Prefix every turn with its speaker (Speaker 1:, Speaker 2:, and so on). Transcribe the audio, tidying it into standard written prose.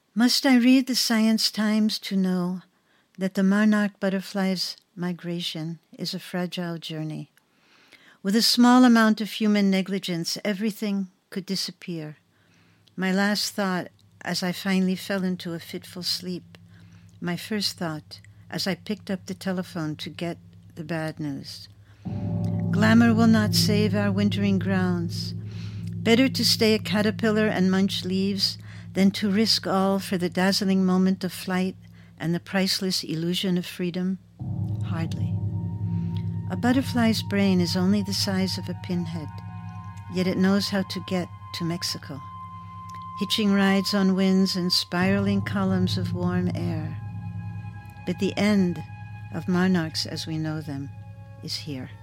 Speaker 1: Must I read the Science Times to know that the monarch butterfly's migration is a fragile journey? With a small amount of human negligence, everything could disappear. My last thought, as I finally fell into a fitful sleep, my first thought, as I picked up the telephone to get the bad news. Glamour will not save our wintering grounds. Better to stay a caterpillar and munch leaves than to risk all for the dazzling moment of flight and the priceless illusion of freedom? Hardly. A butterfly's brain is only the size of a pinhead, yet it knows how to get to Mexico, hitching rides on winds and spiraling columns of warm air. But the end of monarchs as we know them is here.